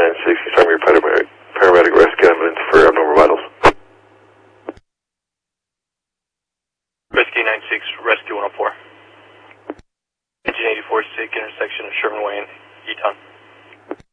96, you start your paramedic rescue ambulance for abnormal vitals. Rescue 96, Rescue 104. Engine 84 sick, intersection of Sherman Way and Eton.